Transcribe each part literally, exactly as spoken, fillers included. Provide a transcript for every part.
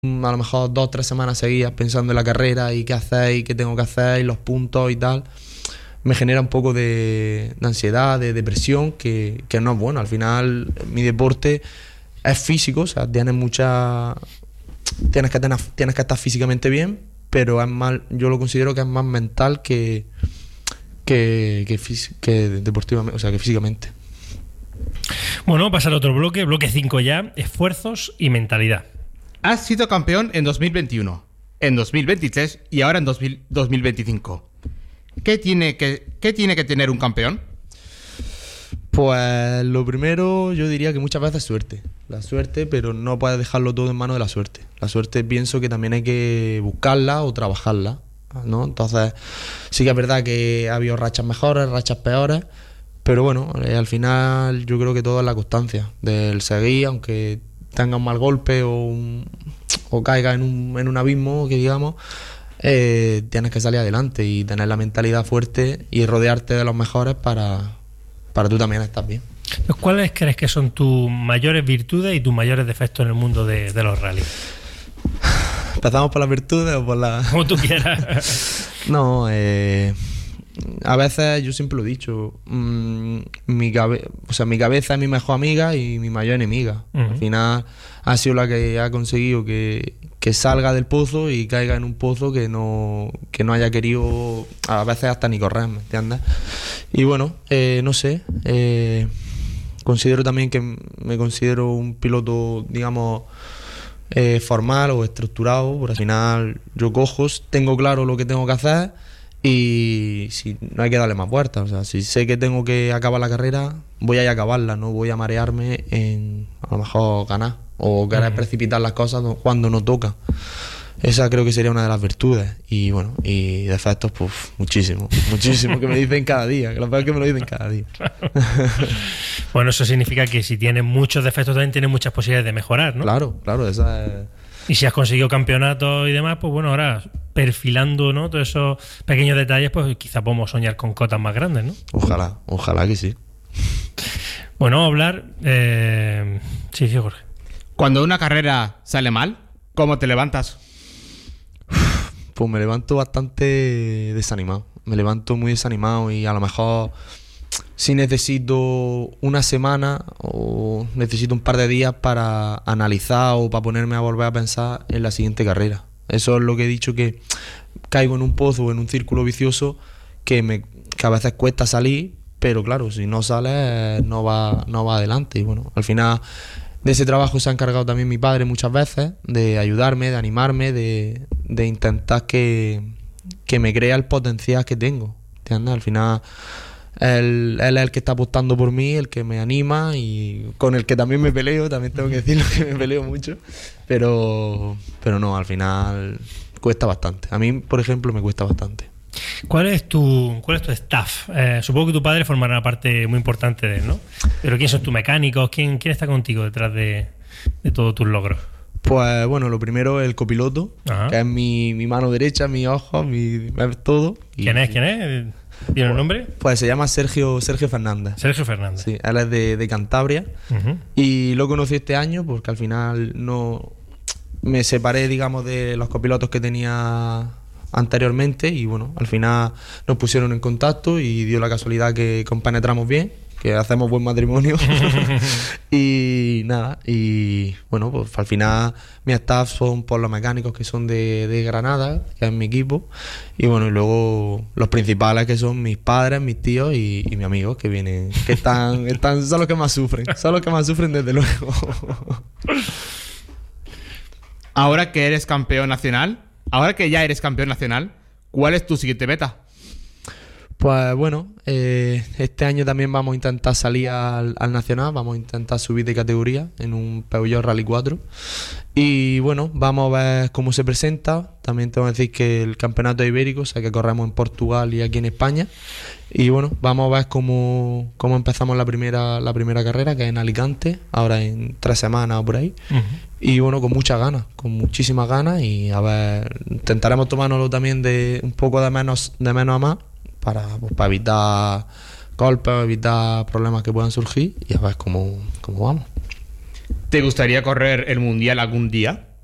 a lo mejor dos o tres semanas seguidas pensando en la carrera y qué hacer y qué tengo que hacer y los puntos y tal, me genera un poco de, de ansiedad, de depresión, que, que no es bueno. Al final mi deporte es físico, o sea, tienes mucha... Tienes que, tener, tienes que estar físicamente bien, pero es más, yo lo considero que es más mental que, que, que, que deportivamente, o sea, que físicamente. Bueno, pasar a otro bloque, bloque cinco ya, esfuerzos y mentalidad. Has sido campeón en dos mil veintiuno, en dos mil veintitrés y ahora en dos mil veinticinco. ¿Qué tiene que, qué tiene que tener un campeón? Pues lo primero yo diría que muchas veces suerte. La suerte, pero no puedes dejarlo todo en manos de la suerte. La suerte pienso que también hay que buscarla o trabajarla, ¿no? Entonces sí que es verdad que ha habido rachas mejores, rachas peores, pero bueno, eh, al final yo creo que todo es la constancia del seguir, aunque tenga un mal golpe o, un, o caiga en un, en un abismo, que digamos, eh, tienes que salir adelante y tener la mentalidad fuerte y rodearte de los mejores para, para tú también estar bien. ¿Cuáles crees que son tus mayores virtudes y tus mayores defectos en el mundo de, de los rallies? ¿Empezamos por las virtudes o por las...? Como tú quieras. No, eh... a veces yo siempre lo he dicho, mmm, mi, cabe- o sea, mi cabeza es mi mejor amiga y mi mayor enemiga. Uh-huh. Al final ha sido la que ha conseguido que, que salga del pozo y caiga en un pozo que no, que no haya querido a veces hasta ni correr, ¿me entiendes? Y bueno, eh, no sé, eh, considero también que me considero un piloto, digamos, eh, formal o estructurado, por al final yo cojo, tengo claro lo que tengo que hacer. Y si no hay que darle más vueltas, o sea, si sé que tengo que acabar la carrera, voy a ir a acabarla, no voy a marearme en a lo mejor ganar o querer uh-huh. precipitar las cosas cuando no toca. Esa creo que sería una de las virtudes. Y bueno, y defectos, pues muchísimo, muchísimo, que me dicen cada día, que lo peor es que me lo dicen cada día. Bueno, eso significa que si tienes muchos defectos también tienes muchas posibilidades de mejorar, ¿no? Claro, claro, esa es... Y si has conseguido campeonatos y demás, pues bueno, ahora perfilando, ¿no?, todos esos pequeños detalles, pues quizá podemos soñar con cotas más grandes, ¿no? Ojalá, ojalá que sí. Bueno, vamos a hablar... Eh... Sí, sí, Jorge. Cuando una carrera sale mal, ¿cómo te levantas? Pues me levanto bastante desanimado. Me levanto muy desanimado y a lo mejor... si necesito una semana o necesito un par de días para analizar o para ponerme a volver a pensar en la siguiente carrera. Eso es lo que he dicho, que caigo en un pozo o en un círculo vicioso que, me, que a veces cuesta salir, pero claro, si no sales no va, no va adelante. Y bueno, al final de ese trabajo se ha encargado también mi padre muchas veces, de ayudarme, de animarme, de, de intentar que, que me crea el potencial que tengo, ¿entiendes? Al final... Él, él es el que está apostando por mí, el que me anima y con el que también me peleo, también tengo que decirlo que me peleo mucho, pero, pero no, al final cuesta bastante. A mí, por ejemplo, me cuesta bastante. ¿Cuál es tu, cuál es tu staff? Eh, supongo que tu padre formará una parte muy importante de él, ¿no? Pero ¿quién son tus mecánicos? ¿Quién, quién está contigo detrás de, de todos tus logros? Pues bueno, lo primero el copiloto, Ajá. que es mi, mi mano derecha, mi ojo, mi todo. Y, ¿Quién es? ¿Quién es? ¿Tiene un nombre? Pues se llama Sergio Sergio Fernández. Sergio Fernández. Sí, él es de, de Cantabria. Uh-huh. Y lo conocí este año porque al final no me separé, digamos, de los copilotos que tenía anteriormente y bueno, al final nos pusieron en contacto y dio la casualidad que compenetramos bien, que hacemos buen matrimonio. Y nada, y bueno, pues al final mi staff son por los mecánicos que son de, de Granada, que es mi equipo, y bueno, y luego los principales que son mis padres, mis tíos y, y mis amigos que vienen, que están, están, son los que más sufren, son los que más sufren desde luego. Ahora que eres campeón nacional, ahora que ya eres campeón nacional, ¿cuál es tu siguiente meta? Pues bueno, eh, este año también vamos a intentar salir al, al Nacional, vamos a intentar subir de categoría en un Peugeot Rally cuatro y bueno, vamos a ver cómo se presenta. También tengo que decir que el campeonato ibérico, o sea que corremos en Portugal y aquí en España, y bueno, vamos a ver cómo, cómo empezamos la primera, la primera carrera, que es en Alicante, ahora en tres semanas o por ahí. Uh-huh. Y bueno, con muchas ganas, con muchísimas ganas, y a ver, intentaremos tomárnoslo también de un poco de menos, de menos a más, para, pues, para evitar golpes, evitar problemas que puedan surgir y a ver cómo, cómo vamos. ¿Te gustaría correr el Mundial algún día?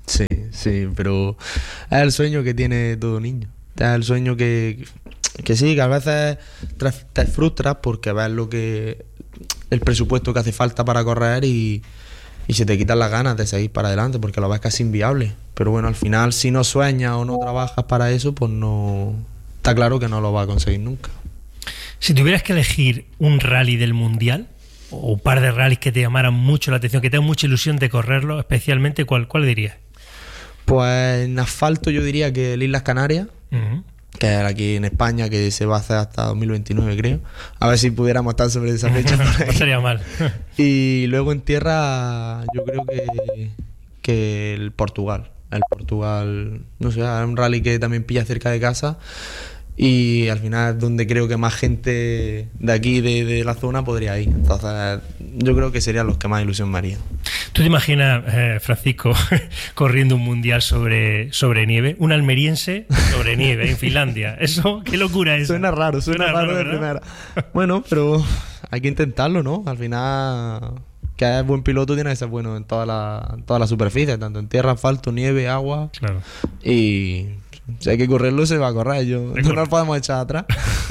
Sí, sí, pero es el sueño que tiene todo niño. Es el sueño que, que sí, que a veces te, te frustras porque ves lo que el presupuesto que hace falta para correr y, y se te quitan las ganas de seguir para adelante porque lo ves casi inviable. Pero bueno, al final si no sueñas o no trabajas para eso, pues no, está claro que no lo vas a conseguir nunca. Si tuvieras que elegir un rally del Mundial o un par de rallies que te llamaran mucho la atención, que tengas mucha ilusión de correrlo, especialmente, ¿cuál, cuál dirías? Pues en asfalto yo diría que el Islas Canarias, uh-huh. que es aquí en España, que se va a hacer hasta dos mil veintinueve, creo. A ver si pudiéramos estar sobre esa fecha. No sería mal. Y luego en tierra yo creo que, que el Portugal. El Portugal, no sé, es un rally que también pilla cerca de casa. Y al final es donde creo que más gente de aquí, de, de la zona, podría ir. Entonces yo creo que serían los que más ilusión me harían. ¿Tú te imaginas, eh, Francisco, corriendo un mundial sobre, sobre nieve? Un almeriense sobre nieve en Finlandia. Eso, qué locura es. Suena raro, suena, suena raro, raro de primera. Bueno, pero hay que intentarlo, ¿no? Al final, que es buen piloto tiene que ser bueno en todas las toda la superficies, tanto en tierra, asfalto, nieve, agua. Claro. Y si hay que correrlo, se va a correr. Yo, no nos podemos echar atrás.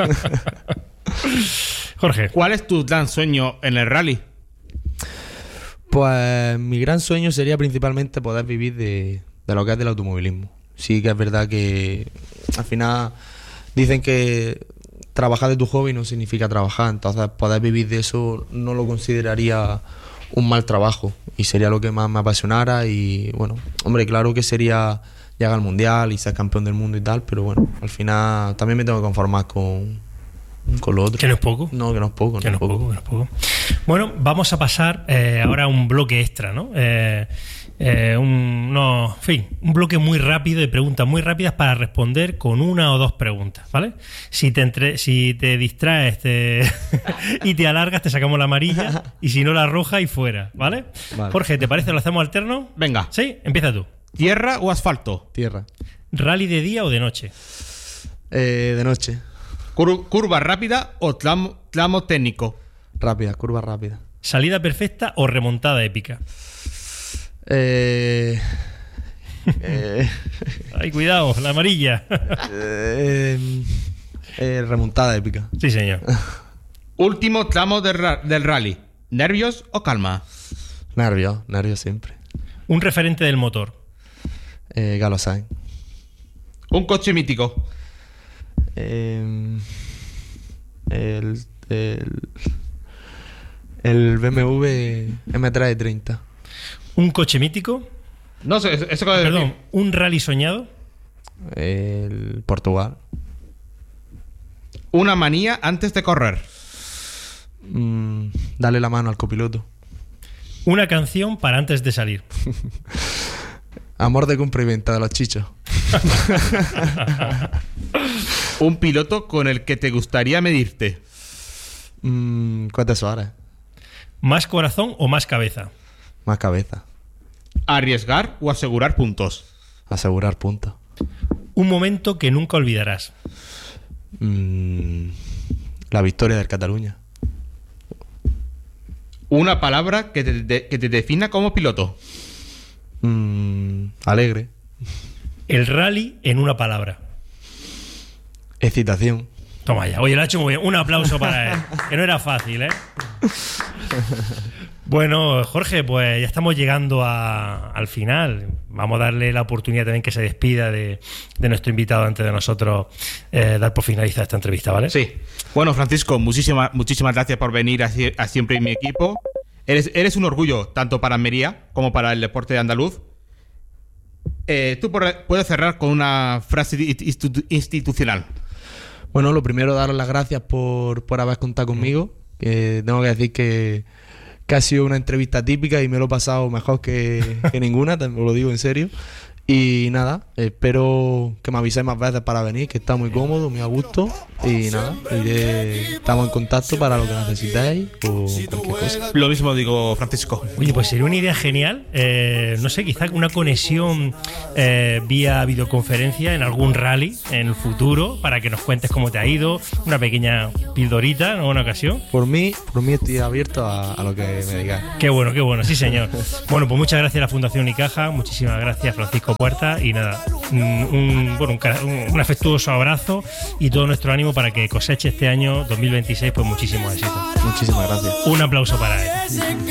Jorge, ¿cuál es tu gran sueño en el rally? Pues mi gran sueño sería principalmente poder vivir de, de lo que es del automovilismo. Sí que es verdad que al final dicen que trabajar de tu hobby no significa trabajar. Entonces poder vivir de eso no lo consideraría un mal trabajo. Y sería lo que más me apasionara. Y bueno, hombre, claro que sería llegar al mundial y ser campeón del mundo y tal, pero bueno, al final también me tengo que conformar con, con lo otro. ¿Que no es poco? No, que no es poco. Que no, no es poco, poco, que no es poco. Bueno, vamos a pasar eh, ahora a un bloque extra, ¿no? Eh, eh, un, no, en fin, un bloque muy rápido de preguntas muy rápidas para responder con una o dos preguntas, ¿vale? Si te, entre, si te distraes te y te alargas, te sacamos la amarilla, y si no, la roja y fuera, ¿vale? Vale. Jorge, ¿te parece? ¿Lo hacemos alterno? Venga. ¿Sí? Empieza tú. ¿Tierra o asfalto? Tierra. ¿Rally de día o de noche? Eh, de noche. Cur- ¿Curva rápida o tramo, tramo técnico? Rápida, curva rápida. ¿Salida perfecta o remontada épica? Eh... eh Ay, cuidado, la amarilla. eh, eh, remontada épica. Sí, señor. Último tramo del, ra- del rally. ¿Nervios o calma? Nervios, nervios siempre. Un referente del motor. Eh, Carlos Sainz. Un coche mítico. Eh, el, el, el B M W M tres treinta. Un coche mítico. No sé, eso que Perdón, un rally soñado. El Portugal. Una manía antes de correr. Mm, dale la mano al copiloto. Una canción para antes de salir. Amor de compra y venta de los chichos. Un piloto con el que te gustaría medirte. Mm, ¿Cuántas horas? ¿Más corazón o más cabeza? Más cabeza. ¿Arriesgar o asegurar puntos? Asegurar puntos. Un momento que nunca olvidarás. Mm, la victoria del Cataluña. Una palabra que te, de, que te defina como piloto. Mm, alegre. El rally en una palabra. Excitación. Toma ya. Oye, lo ha hecho muy bien. Un aplauso para él. Que no era fácil, ¿eh? Bueno, Jorge, pues ya estamos llegando a, al final. Vamos a darle la oportunidad también que se despida de, de nuestro invitado antes de nosotros eh, dar por finalizada esta entrevista, ¿vale? Sí. Bueno, Francisco, muchísimas, muchísimas gracias por venir a, a Siempre en mi equipo. Eres, eres un orgullo tanto para Almería como para el deporte de andaluz. Eh, tú por, puedes cerrar con una frase institu- institucional. Bueno, lo primero, daros las gracias por, por haber contado conmigo. Que tengo que decir que, que ha sido una entrevista típica y me lo he pasado mejor que, que ninguna, te lo digo en serio. Y nada, espero que me aviséis más veces para venir, que está muy cómodo, muy a gusto. Y nada, iré, estamos en contacto para lo que necesitéis o cualquier cosa. Lo mismo digo, Francisco. Oye, pues sería una idea genial, eh, no sé, quizá una conexión eh, vía videoconferencia en algún rally en el futuro, para que nos cuentes cómo te ha ido, una pequeña pildorita en alguna ocasión. Por mí, por mí estoy abierto a, a lo que me digáis. Qué bueno, qué bueno, sí señor. Bueno, pues muchas gracias a la Fundación Unicaja, muchísimas gracias Francisco Puerta, y nada, un, un, bueno, un, un afectuoso abrazo y todo nuestro ánimo para que coseche este año dos mil veintiséis pues muchísimos éxitos. Muchísimas gracias. Un aplauso para él.